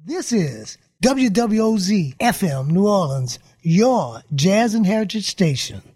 This is WWOZ FM New Orleans, your Jazz and Heritage station.